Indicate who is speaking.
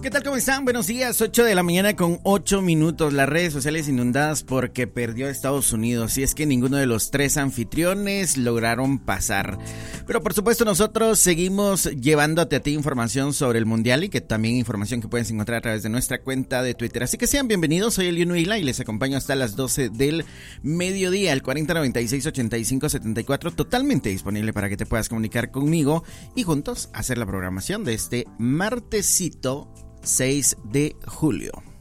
Speaker 1: ¿Qué tal? ¿Cómo están? Buenos días, 8 de la mañana con 8 minutos. Las redes sociales inundadas porque perdió Estados Unidos. Y es que ninguno de los tres anfitriones lograron pasar. Pero por supuesto nosotros seguimos llevándote a ti información sobre el Mundial y que también información que puedes encontrar a través de nuestra cuenta de Twitter. Así que sean bienvenidos, soy Eliu Nuila y les acompaño hasta las 12 del mediodía. El 4096-8574 totalmente disponible para que te puedas comunicar conmigo y juntos hacer la programación de este martesito 6 de julio.